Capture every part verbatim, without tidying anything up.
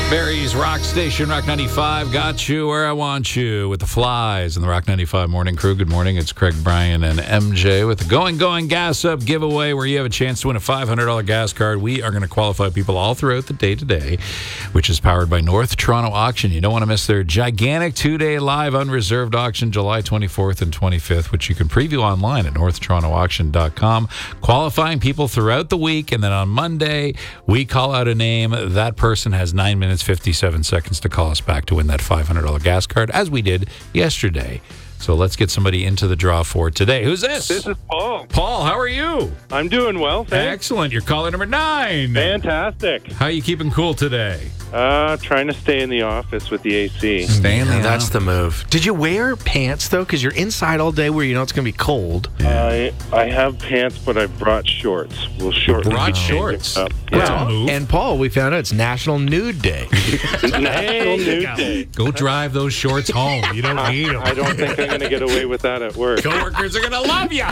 Barry's Rock Station, Rock ninety-five, got you where I want you with the Flies and the Rock ninety-five Morning Crew. Good morning. It's Craig, Brian, and M J with the Going Going Gas Up giveaway where you have a chance to win a five hundred dollars gas card. We are going to qualify people all throughout the day today, which is powered by North Toronto Auction. You don't want to miss their gigantic two-day live unreserved auction July twenty-fourth and twenty-fifth, which you can preview online at north toronto auction dot com. Qualifying people throughout the week, and then on Monday, we call out a name. That person has nine minutes, fifty-seven seconds to call us back to win that five hundred dollars gas card, as we did yesterday. So let's get somebody into the draw for today. Who's this? This is Paul. Paul, how are you? I'm doing well, thanks. Excellent. You're caller number nine. Fantastic. How are you keeping cool today? Uh, trying to stay in the office with the A C. Stay in the That's the move. Did you wear pants, though? Because you're inside all day where you know it's going to be cold. I I have pants, but I brought shorts. We'll shortly Brought be changing shorts? up. That's Yeah. a move. And Paul, we found out it's National Nude Day. National Nude Day. Go drive those shorts home. You don't need them. I don't think I'm going to get away with that at work. Coworkers are going to love you.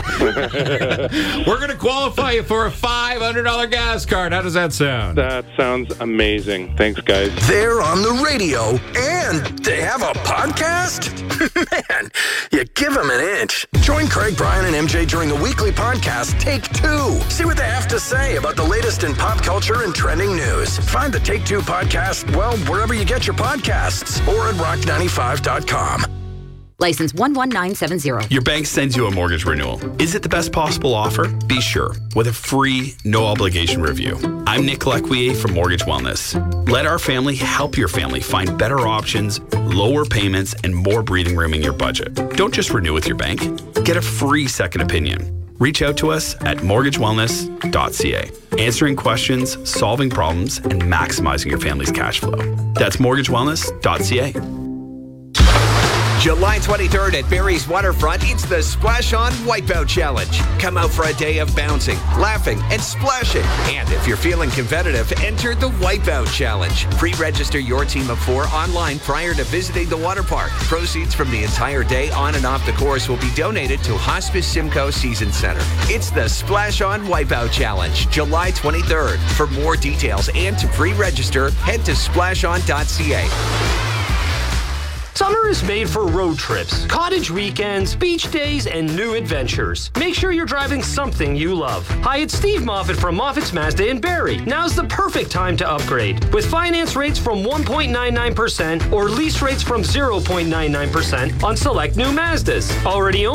We're going to qualify you for a five hundred dollars gas card. How does that sound? That sounds amazing. Thanks, guys. They're on the radio, and they have a podcast? Man, you give them an inch. Join Craig, Brian, and M J during the weekly podcast, Take Two. See what they have to say about the latest in pop culture and trending news. Find the Take Two podcast, well, wherever you get your podcasts, or at rock ninety-five dot com. License one one nine seven zero. Your bank sends you a mortgage renewal. Is it the best possible offer? Be sure with a free, no-obligation review. I'm Nick Lequier from Mortgage Wellness. Let our family help your family find better options, lower payments, and more breathing room in your budget. Don't just renew with your bank. Get a free second opinion. Reach out to us at mortgage wellness dot c a. Answering questions, solving problems, and maximizing your family's cash flow. That's mortgage wellness dot c a. July twenty-third at Barrie's Waterfront, it's the Splash On Wipeout Challenge. Come out for a day of bouncing, laughing, and splashing. And if you're feeling competitive, enter the Wipeout Challenge. Pre-register your team of four online prior to visiting the water park. Proceeds from the entire day on and off the course will be donated to Hospice Simcoe Season Center. It's the Splash On Wipeout Challenge, July twenty-third. For more details and to pre-register, head to splash on dot c a. Summer is made for road trips, cottage weekends, beach days, and new adventures. Make sure you're driving something you love. Hi, it's Steve Moffat from Moffat's Mazda in Barrie. Now's the perfect time to upgrade. With finance rates from one point nine nine percent or lease rates from zero point nine nine percent on select new Mazdas. Already owned